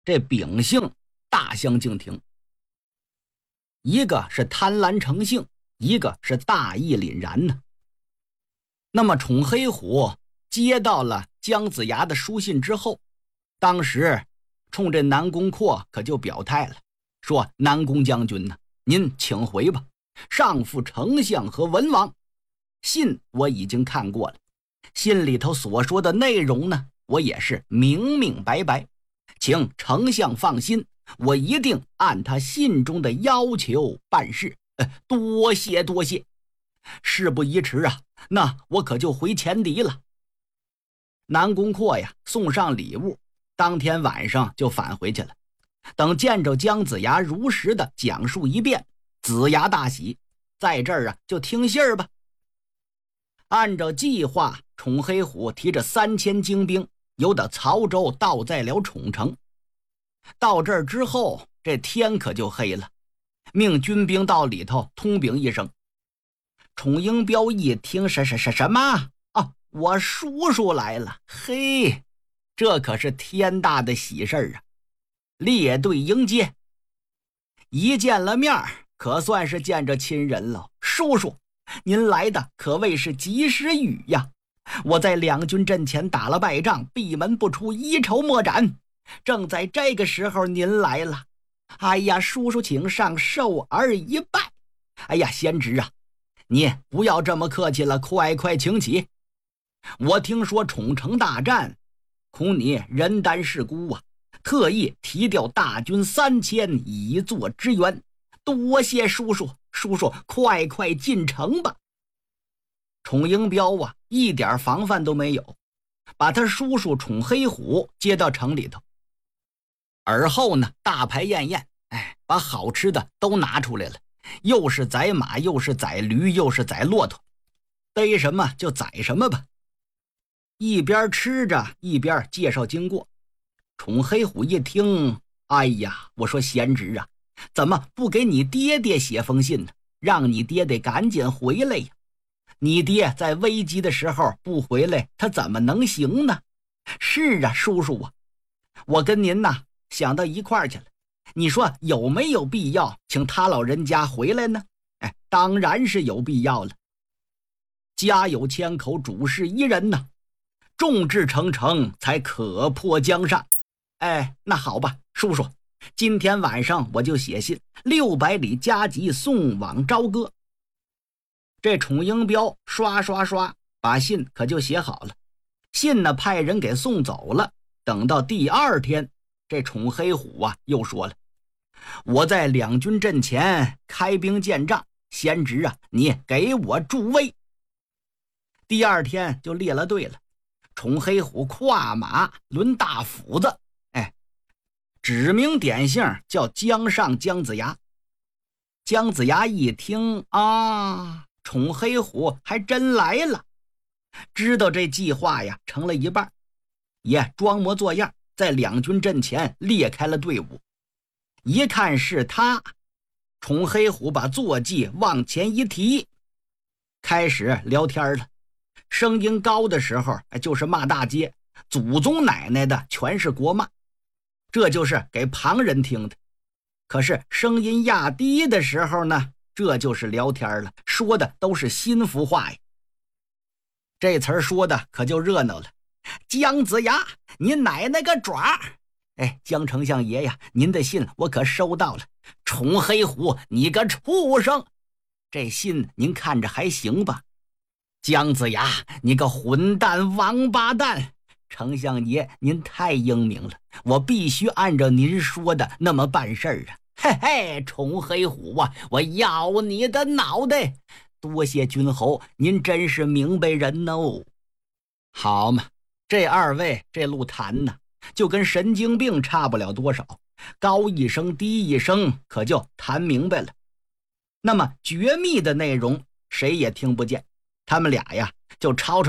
这秉性大相径庭，一个是贪婪成性，一个是大义凛然呢。那么宠黑虎接到了姜子牙的书信之后，当时冲这南宫阔可就表态了，说南宫将军呢，您请回吧，上复丞相和文王。信我已经看过了，信里头所说的内容呢，我也是明明白白，请丞相放心，我一定按他信中的要求办事。多谢多谢，事不宜迟啊，那我可就回前敌了。南宫阔呀，送上礼物，当天晚上就返回去了。等见着姜子牙如实的讲述一遍，子牙大喜，在这儿啊就听信儿吧。按照计划，宠黑虎提着3000精兵，由得曹州到在了宠城。到这儿之后，这天可就黑了，命军兵到里头通禀一声。宠英彪一听什么啊？我叔叔来了！嘿，这可是天大的喜事儿啊！列队迎接，一见了面可算是见着亲人了。叔叔，您来的可谓是及时雨呀！我在两军阵前打了败仗，闭门不出，一筹莫展。正在这个时候您来了，哎呀，叔叔请上，受儿一拜。哎呀，贤侄啊，你不要这么客气了，快请起。我听说宠城大战，恐你人单势孤啊，特意提调大军3000以作支援。多谢叔叔，叔叔快进城吧。宠英彪啊，一点防范都没有，把他叔叔宠黑虎接到城里头。而后呢，大排宴宴，把好吃的都拿出来了，又是宰马，又是宰驴，又是宰骆驼，逮什么就宰什么吧。一边吃着一边介绍经过。宠黑虎一听，哎呀，我说贤侄啊，怎么不给你爹爹写封信呢？让你爹得赶紧回来呀！你爹在危急的时候不回来，他怎么能行呢？是啊，叔叔啊，我跟您呐想到一块儿去了。你说有没有必要请他老人家回来呢？当然是有必要了。家有千口，主事一人呐，众志成城才可破江山。那好吧，叔叔，今天晚上我就写信，600里加急送往朝歌。这宠英彪刷把信可就写好了，信呢派人给送走了。等到第2天，这宠黑虎啊又说了，我在两军阵前开兵见仗，贤侄啊，你给我助威。第2天就列了队了，宠黑虎跨马抡大斧子，指名点姓叫姜尚姜子牙。姜子牙一听啊，宠黑虎还真来了，知道这计划呀成了一半，也装模作样在两军阵前列开了队伍。一看是他，宠黑虎把坐骑往前一提，开始聊天了。声音高的时候就是骂大街，祖宗奶奶的全是国骂，这就是给旁人听的。可是声音压低的时候呢，这就是聊天了，说的都是心腹话呀。这词儿说的可就热闹了。姜子牙，你奶奶个爪！姜丞相爷呀，您的信我可收到了。宠黑虎，你个畜生，这信您看着还行吧？姜子牙，你个混蛋王八蛋！丞相爷您太英明了，我必须按照您说的那么办事儿啊！嘿嘿，宠黑虎啊，我要你的脑袋！多谢君侯，您真是明白人哦。好嘛，这2位这路谈呢，就跟神经病差不了多少，高一声低一声，可就谈明白了。那么绝密的内容谁也听不见，他们俩呀就吵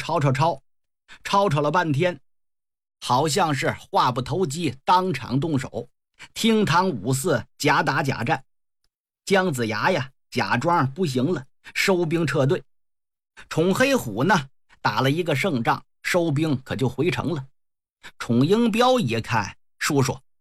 了半天，好像是话不投机，当场动手，厅堂五四，假打假战。姜子牙呀假装不行了，收兵撤退。宠黑虎呢打了一个胜仗，收兵可就回城了。宠英彪一看，叔叔